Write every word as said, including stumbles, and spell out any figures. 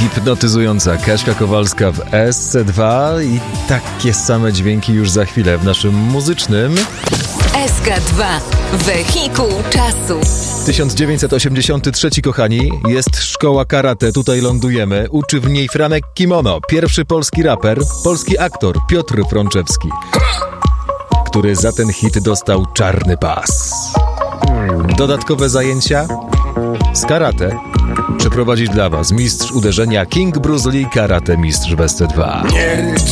Hipnotyzująca Kaśka Kowalska w S C dwa i takie same dźwięki już za chwilę w naszym muzycznym S K dwa. Wehikuł czasu. tysiąc dziewięćset osiemdziesiąty trzeci, kochani, jest szkoła karate, tutaj lądujemy. Uczy w niej Franek Kimono, pierwszy polski raper, polski aktor Piotr Frączewski, który za ten hit dostał czarny pas. Dodatkowe zajęcia z karate przeprowadzi dla was mistrz uderzenia King Bruce Lee, karate mistrz w S C dwa. Nie rycz